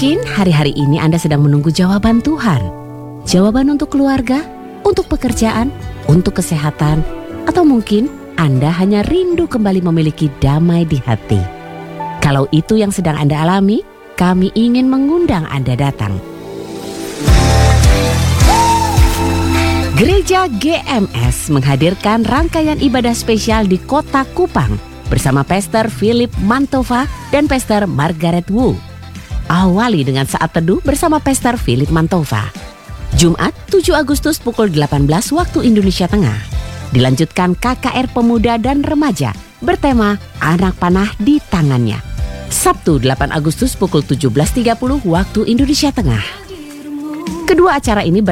Mungkin hari-hari ini Anda sedang menunggu jawaban Tuhan. Jawaban untuk keluarga, untuk pekerjaan, untuk kesehatan, atau mungkin Anda hanya rindu kembali memiliki damai di hati. Kalau itu yang sedang Anda alami, kami ingin mengundang Anda datang. Gereja GMS menghadirkan rangkaian ibadah spesial di Kota Kupang bersama Pastor Philip Mantova dan Pastor Margaret Wu. Awali dengan saat teduh bersama Pastor Philip Mantova. Jumat 7 Agustus pukul 18 waktu Indonesia Tengah. Dilanjutkan KKR Pemuda dan Remaja bertema Anak Panah di Tangannya. Sabtu 8 Agustus pukul 17.30 waktu Indonesia Tengah. Kedua acara ini